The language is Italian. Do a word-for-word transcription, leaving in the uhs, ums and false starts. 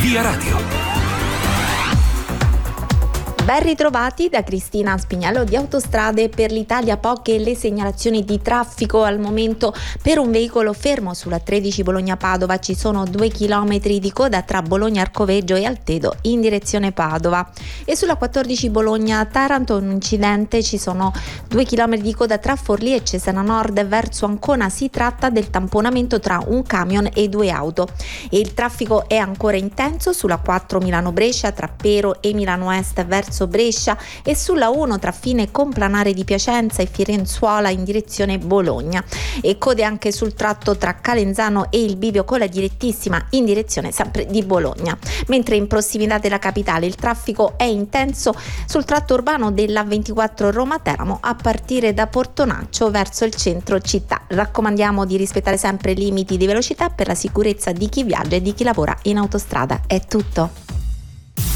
Via Radio. Ben ritrovati da Cristina Spignello di Autostrade per l'Italia. Poche le segnalazioni di traffico al momento per un veicolo fermo sulla tredici Bologna-Padova. Ci sono due chilometri di coda tra Bologna-Arcoveggio e Altedo in direzione Padova. E sulla quattordici Bologna-Taranto un incidente, ci sono due chilometri di coda tra Forlì e Cesena Nord verso Ancona. Si tratta del tamponamento tra un camion e due auto. E il traffico è ancora intenso sulla quattro Milano-Brescia tra Pero e Milano Est verso Brescia e sulla uno tra Fine Complanare di Piacenza e Firenzuola in direzione Bologna, e code anche sul tratto tra Calenzano e il bivio con la direttissima in direzione sempre di Bologna, mentre in prossimità della capitale il traffico è intenso sul tratto urbano della ventiquattro Roma-Teramo a partire da Portonaccio verso il centro città. Raccomandiamo di rispettare sempre i limiti di velocità per la sicurezza di chi viaggia e di chi lavora in autostrada. È tutto.